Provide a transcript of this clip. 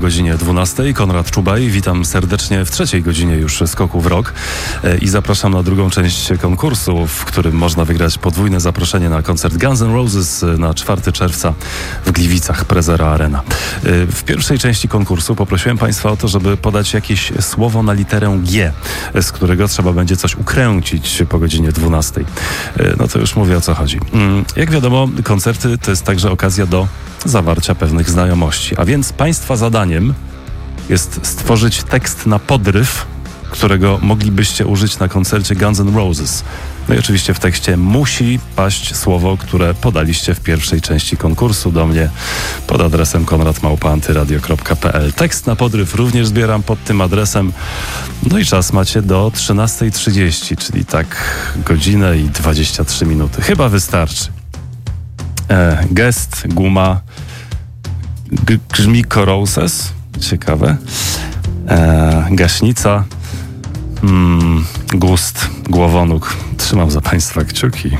Godzinie 12. Konrad Czubaj. Witam serdecznie w trzeciej godzinie już Skoku w Rok i zapraszam na drugą część konkursu, w którym można wygrać podwójne zaproszenie na koncert Guns N' Roses na 4 czerwca w Gliwicach, Prezera Arena. W pierwszej części konkursu poprosiłem Państwa o to, żeby podać jakieś słowo na literę G, z którego trzeba będzie coś ukręcić po godzinie 12. No to już mówię, o co chodzi. Jak wiadomo, koncerty to jest także okazja do zawarcia pewnych znajomości, a więc Państwa zadaniem jest stworzyć tekst na podryw, którego moglibyście użyć na koncercie Guns N' Roses. No i oczywiście w tekście musi paść słowo, które podaliście w pierwszej części konkursu do mnie pod adresem konrad@antyradio.pl. Tekst na podryw również zbieram pod tym adresem. No i czas macie do 13:30, czyli tak godzinę i 23 minuty. Chyba wystarczy. Gest, guma, grzmiko roses, ciekawe, gaśnica, gust, głowonóg. Trzymam za Państwa kciuki.